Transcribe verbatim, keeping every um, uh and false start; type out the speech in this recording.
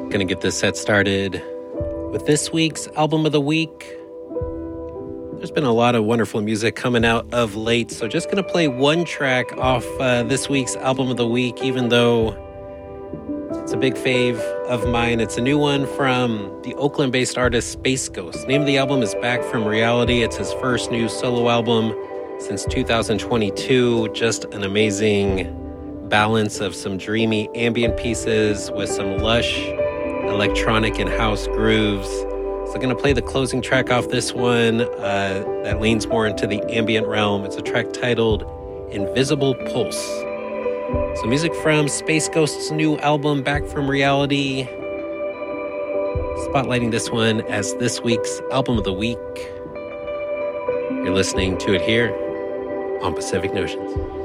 Gonna get this set started with this week's album of the week. There's been a lot of wonderful music coming out of late, so just gonna play one track off uh, this week's album of the week, even though it's a big fave of mine. It's a new one from the Oakland-based artist Space Ghost. The name of the album is Back from Reality. It's his first new solo album since two thousand twenty-two. Just an amazing balance of some dreamy ambient pieces with some lush electronic and house grooves. So I'm going to play the closing track off this one uh, that leans more into the ambient realm. It's a track titled Invisible Pulse. So music from Space Ghost's new album, Back from Reality. Spotlighting this one as this week's album of the week. You're listening to it here on Pacific Notions.